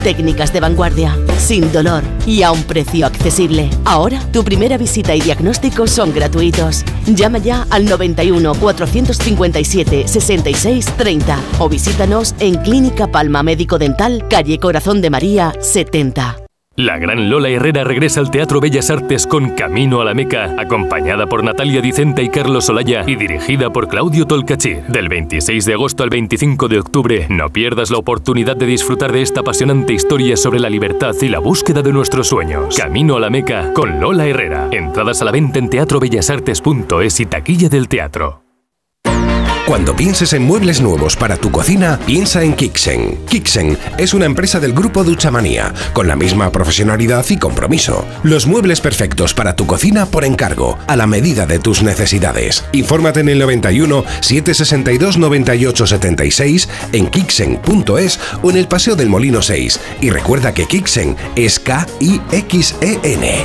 Técnicas de vanguardia, sin dolor y a un precio accesible. Ahora, tu primera visita y diagnóstico son gratuitos. Llama ya al 91 457 66 30 o visítanos en Clínica Palma Médico Dental, calle Corazón de María, 70. La gran Lola Herrera regresa al Teatro Bellas Artes con Camino a la Meca, acompañada por Natalia Dicenta y Carlos Olaya y dirigida por Claudio Tolcachir. Del 26 de agosto al 25 de octubre, no pierdas la oportunidad de disfrutar de esta apasionante historia sobre la libertad y la búsqueda de nuestros sueños. Camino a la Meca con Lola Herrera. Entradas a la venta en teatrobellasartes.es y taquilla del teatro. Cuando pienses en muebles nuevos para tu cocina, piensa en Kixen. Kixen es una empresa del grupo Duchamanía, con la misma profesionalidad y compromiso. Los muebles perfectos para tu cocina por encargo, a la medida de tus necesidades. Infórmate en el 91 762 98 76, en Kixen.es o en el Paseo del Molino 6. Y recuerda que Kixen es K-I-X-E-N.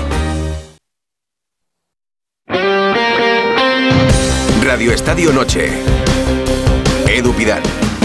Radio Estadio Noche. Edu Pidal.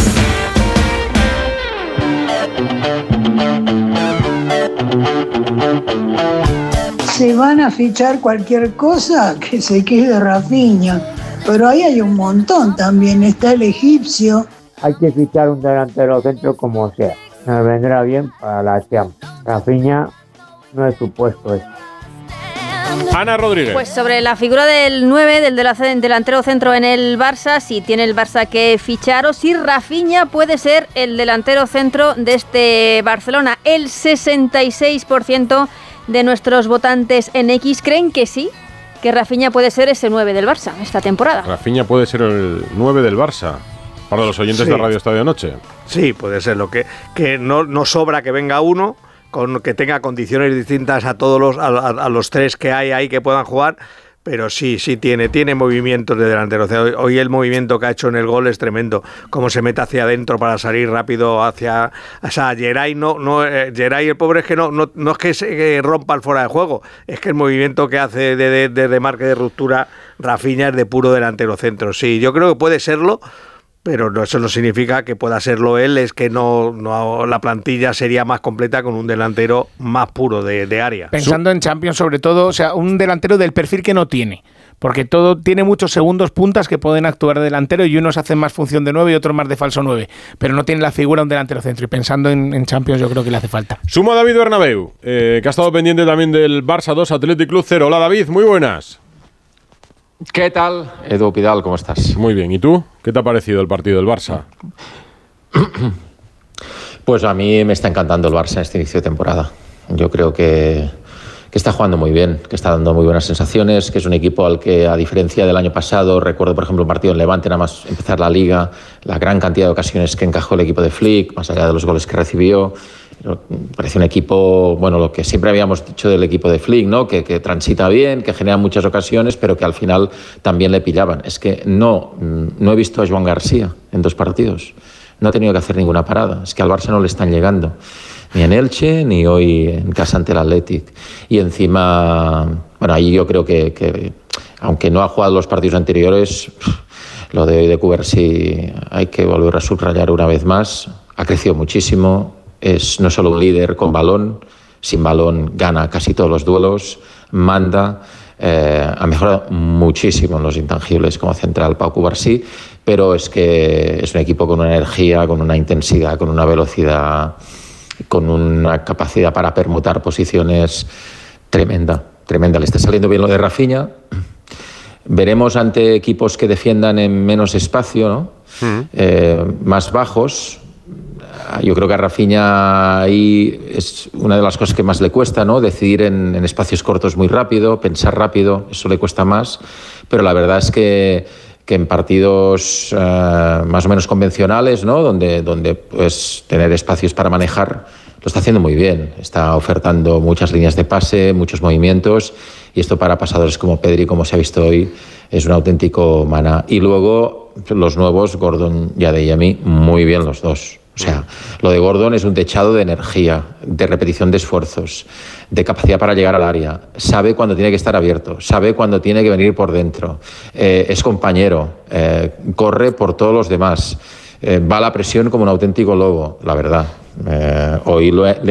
Se van a fichar cualquier cosa, que se quede Rafinha. Pero ahí hay un montón también. Está el egipcio. Hay que fichar un delantero centro como sea. Nos vendrá bien para la Champions. Rafinha no es su puesto este. Ana Rodríguez. Pues sobre la figura del 9, del delantero centro en el Barça, si tiene el Barça que fichar o si Rafinha puede ser el delantero centro de este Barcelona. El 66% de nuestros votantes en X creen que sí, que Rafinha puede ser ese 9 del Barça esta temporada. Rafinha puede ser el 9 del Barça. Para los oyentes de Radio Estadio Noche. Sí, puede ser. Lo que no sobra que venga uno con que tenga condiciones distintas a todos a los tres que hay ahí que puedan jugar, pero sí tiene movimientos de delantero. O sea, hoy el movimiento que ha hecho en el gol es tremendo, cómo se mete hacia adentro para salir rápido hacia, o sea, Geray Geray el pobre es que no es que se rompa el fuera de juego, es que el movimiento que hace de marque de ruptura Rafinha es de puro delantero centro. Sí, yo creo que puede serlo. Pero eso no significa que pueda serlo él, es que no la plantilla sería más completa con un delantero más puro de área. Pensando en Champions sobre todo, o sea, un delantero del perfil que no tiene, porque todo tiene muchos segundos puntas que pueden actuar de delantero y unos hacen más función de 9 y otros más de falso 9, pero no tiene la figura un delantero centro y pensando en Champions yo creo que le hace falta. Sumo a David Bernabéu, que ha estado pendiente también del Barça 2 Athletic Club 0. Hola David, muy buenas. ¿Qué tal? Edu Pidal, ¿cómo estás? Muy bien, ¿y tú? ¿Qué te ha parecido el partido del Barça? Pues a mí me está encantando el Barça en este inicio de temporada. Yo creo que está jugando muy bien, que está dando muy buenas sensaciones, que es un equipo al que, a diferencia del año pasado, recuerdo por ejemplo un partido en Levante, nada más empezar la Liga, la gran cantidad de ocasiones que encajó el equipo de Flick, más allá de los goles que recibió. Parece un equipo, bueno, lo que siempre habíamos dicho del equipo de Flick, ¿no? Que transita bien, que genera muchas ocasiones, pero que al final también le pillaban. Es que no he visto a Joan García en 2 partidos. No ha tenido que hacer ninguna parada. Es que al Barça no le están llegando. Ni en Elche, ni hoy en casa ante el Athletic. Y encima, bueno, ahí yo creo que aunque no ha jugado los partidos anteriores, lo de hoy de Cubarsí hay que volver a subrayar una vez más. Ha crecido muchísimo. Es no solo un líder con balón, sin balón gana casi todos los duelos, manda, ha mejorado muchísimo en los intangibles como central Pau Cubarsí, pero es que es un equipo con una energía, con una intensidad, con una velocidad, con una capacidad para permutar posiciones tremenda. Le está saliendo bien lo de Rafinha. Veremos ante equipos que defiendan en menos espacio, ¿no? Más bajos. Yo creo que a Rafinha ahí es una de las cosas que más le cuesta, ¿no? Decidir en espacios cortos muy rápido, pensar rápido, eso le cuesta más. Pero la verdad es que en partidos más o menos convencionales, ¿no? Donde puedes tener espacios para manejar, lo está haciendo muy bien. Está ofertando muchas líneas de pase, muchos movimientos, y esto para pasadores como Pedri, como se ha visto hoy, es un auténtico maná. Y luego los nuevos, Gordon y Adeyemi, muy bien los dos. O sea, lo de Gordon es un techado de energía, de repetición de esfuerzos, de capacidad para llegar al área. Sabe cuándo tiene que estar abierto, sabe cuándo tiene que venir por dentro. Es compañero, corre por todos los demás. Va a la presión como un auténtico lobo, la verdad. Hoy le